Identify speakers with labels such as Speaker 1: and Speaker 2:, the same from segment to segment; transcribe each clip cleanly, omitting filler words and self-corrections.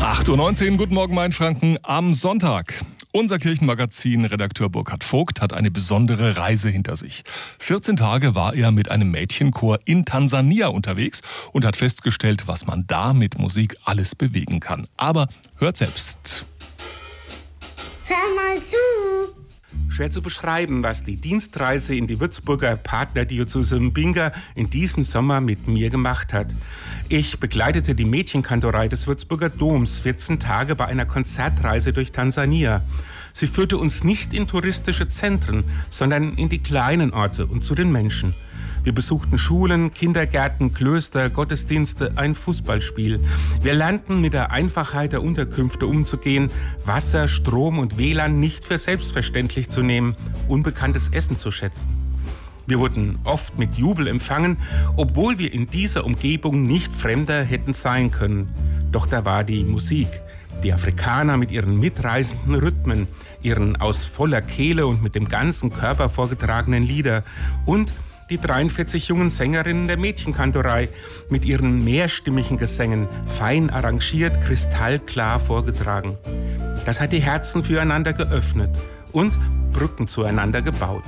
Speaker 1: 8:19 Uhr, guten Morgen Mainfranken am Sonntag. Unser Kirchenmagazin-Redakteur Burkhard Vogt hat eine besondere Reise hinter sich. 14 Tage war er mit einem Mädchenchor in Tansania unterwegs und hat festgestellt, was man da mit Musik alles bewegen kann. Aber hört selbst.
Speaker 2: Hör mal zu!
Speaker 3: Schwer zu beschreiben, was die Dienstreise in die Würzburger Partnerdiözese Mbinga in diesem Sommer mit mir gemacht hat. Ich begleitete die Mädchenkantorei des Würzburger Doms 14 Tage bei einer Konzertreise durch Tansania. Sie führte uns nicht in touristische Zentren, sondern in die kleinen Orte und zu den Menschen. Wir besuchten Schulen, Kindergärten, Klöster, Gottesdienste, ein Fußballspiel. Wir lernten mit der Einfachheit der Unterkünfte umzugehen, Wasser, Strom und WLAN nicht für selbstverständlich zu nehmen, unbekanntes Essen zu schätzen. Wir wurden oft mit Jubel empfangen, obwohl wir in dieser Umgebung nicht fremder hätten sein können. Doch da war die Musik. Die Afrikaner mit ihren mitreißenden Rhythmen, ihren aus voller Kehle und mit dem ganzen Körper vorgetragenen Lieder und die 43 jungen Sängerinnen der Mädchenkantorei mit ihren mehrstimmigen Gesängen, fein arrangiert, kristallklar vorgetragen. Das hat die Herzen füreinander geöffnet und Brücken zueinander gebaut.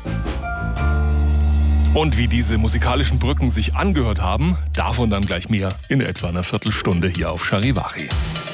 Speaker 1: Und wie diese musikalischen Brücken sich angehört haben, davon dann gleich mehr in etwa einer Viertelstunde hier auf Charivari.